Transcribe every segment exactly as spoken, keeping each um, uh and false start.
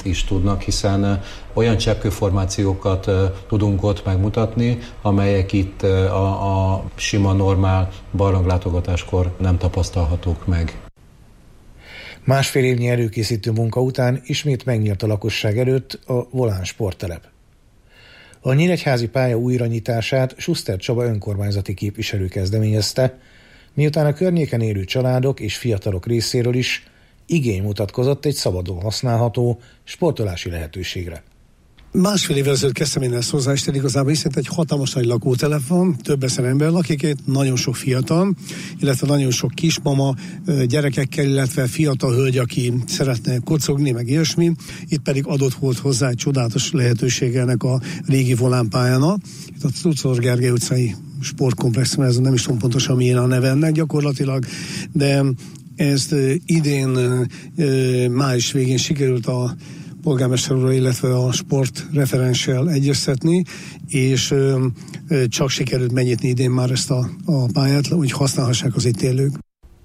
eredményt is tudnak, hiszen olyan cseppkőformációkat tudunk ott megmutatni, amelyek itt a, a sima, normál barlanglátogatáskor nem tapasztalhatók meg. Másfél évnyi előkészítő munka után ismét megnyílt a lakosság előtt a Volán sporttelep. A nyíregyházi pálya újranyitását Schuster Csaba önkormányzati képviselő kezdeményezte, miután a környéken élő családok és fiatalok részéről is igény mutatkozott egy szabadon használható sportolási lehetőségre. Másfél évvel ezelőtt kezdtem én ezt hozzá, és igazából hiszen egy hatalmas nagy lakótelep van, több ezer ember lakik itt, nagyon sok fiatal, illetve nagyon sok kismama gyerekekkel, illetve fiatal hölgy, aki szeretne kocogni, meg ilyesmi. Itt pedig adott volt hozzá egy csodálatos lehetőség ennek a régi volánpályának. Itt a Tucor Gergely utcai sportkomplexum, ez nem is tudom pontosan milyen a neve ennek gyakorlatilag, de ezt idén május végén sikerült a polgármester úrral, illetve a sportreferenssel egyeztetni, és ö, ö, csak sikerült megnyitni idén már ezt a, a pályát, hogy használhassák az itt élők.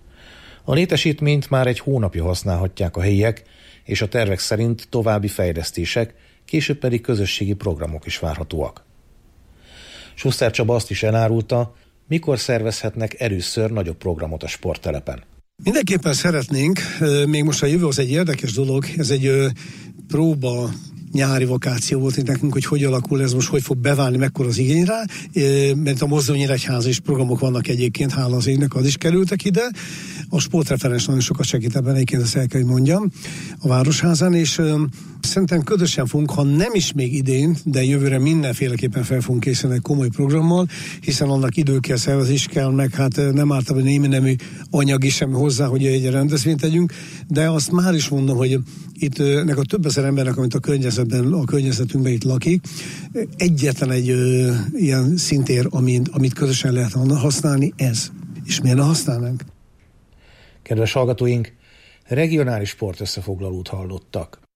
A létesítményt már egy hónapja használhatják a helyiek, és a tervek szerint további fejlesztések, később pedig közösségi programok is várhatóak. Schuster Csaba azt is elárulta, mikor szervezhetnek először nagyobb programot a sporttelepen. Mindenképpen szeretnénk, még most a jövő az egy érdekes dolog, ez egy próba nyári vakáció volt itt nekünk, hogy hogy alakul ez most, hogy fog beválni, mekkora az igény rá, mert a Mozdonynyíregyháza és programok vannak egyébként, hála az égnek, az is kerültek ide. A sportreferens nagyon sokat segít ebben, egyébként ezt el kell, hogy mondjam, a Városházán, és szerintem közösen fogunk, ha nem is még idén, de jövőre mindenféleképpen fel fogunk készülni egy komoly programmal, hiszen annak idő kell, szervezés kell, meg hát nem általában némi nemű anyag is sem hozzá, hogy egy rendezvényt tegyünk, de azt már is mondom, hogy itt nek a több ezer embernek, amit a környezetben, a környezetünkben itt lakik, egyetlen egy ö, ilyen szintér, amit, amit közösen lehet használni, ez. És miért ne használnánk? Kedves hallgatóink, regionális sportösszefoglalót hallottak.